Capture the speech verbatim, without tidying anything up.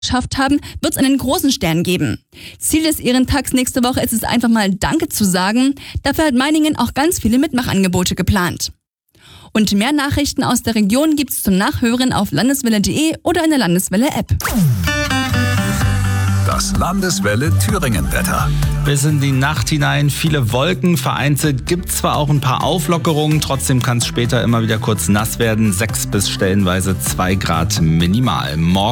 geschafft haben, wird es einen großen Stern geben. Ziel des Ehrentags nächste Woche ist es einfach mal Danke zu sagen. Dafür hat Meiningen auch ganz viele Mitmachangebote geplant. Und mehr Nachrichten aus der Region gibt's zum Nachhören auf landeswelle punkt de oder in der Landeswelle-App. Das Landeswelle Thüringen-Wetter. Bis in die Nacht hinein viele Wolken, vereinzelt gibt zwar auch ein paar Auflockerungen, trotzdem kann es später immer wieder kurz nass werden, sechs bis stellenweise zwei Grad minimal. Morgen